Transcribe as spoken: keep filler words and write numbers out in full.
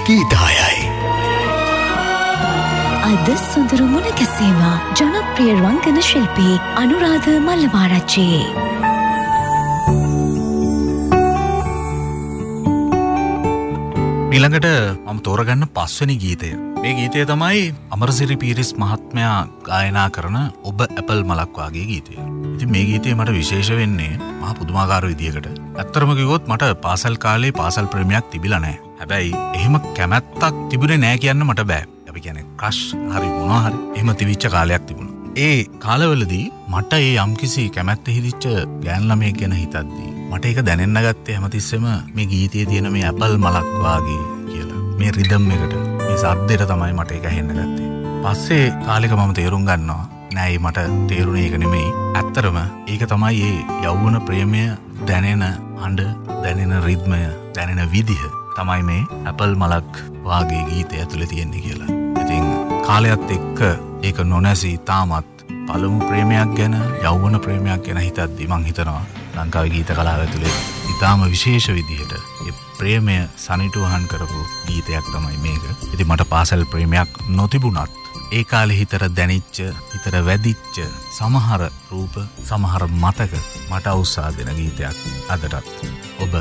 ගීතයයි. අද සුඳුරු මුණ කැසීම ජනප්‍රිය රංගන ශිල්පී අනුරාධ මල්ලමාරච්චි. ඊළඟට මම තෝරගන්න පස්වෙනි ගීතය. මේ ගීතය තමයි අමරසිරි පීරිස් මහත්මයා ගායනා කරන ඔබ ඇපල් මලක් වාගේ ගීතය. ඉතින් මේ ගීතය මට විශේෂ වෙන්නේ මහා පුදුමාකාර විදියකට. ඇත්තටම කිව්වොත් මට පාසල් කාලේ පාසල් ප්‍රේමයක් තිබිලා නැහැ. හැබැයි එහෙම කැමැත්තක් තිබුණේ නැහැ කියන්න මට බෑ. අපි කියන්නේ ක්‍රෂ් හරි මොනවා හරි එහෙම තිබිච්ච කාලයක් තිබුණා. ඒ කාලවලදී මට ඒ යම්කිසි කැමැත්ත හිරිච්ච ගෑන් ළමයෙක් ගැන හිතද්දී මට ඒක දැනෙන්න ගත්තේ හැමතිස්සෙම මේ ගීතයේ තියෙන මේ ඇපල් මලක් වාගේ කියලා. මේ රිද්ම් එකට, මේ සද්දෙට තමයි මට ඒක ඇහෙන්න ගත්තේ. පස්සේ කාලෙක මම තේරුම් ගන්නවා නෑ මට තේරුණේ ඒක නෙමෙයි. ඇත්තටම ඒක තමයි මේ යෞවන ප්‍රේමය දැනෙන හඬ, දැනෙන රිද්මය, දැනෙන විදිහ තමයි මේ ඇපල් මලක් වාගේ ගීතය ඇතුලේ තියෙන්නේ කියලා. ඉතින් කාලයත් එක්ක ඒක නොනැසී තාමත් පළමු ප්‍රේමයක් ගැන, යෞවන ප්‍රේමයක් ගැන හිතද්දී මං හිතනවා ලංකාවේ ගීත කලාව ඇතුලේ ඉතාම විශේෂ විදිහට ඒ ප්‍රේමය සනිටුවහන් කරපු ගීතයක් තමයි මේක. ඉතින් මට පාසල් ප්‍රේමයක් නොතිබුණත් ඒ කාලේ හිතට දැනිච්ච, හිතට වැදිච්ච සමහර රූප, සමහර මතක මට උත්සාහ දෙන ගීතයක් අදටත් ඔබ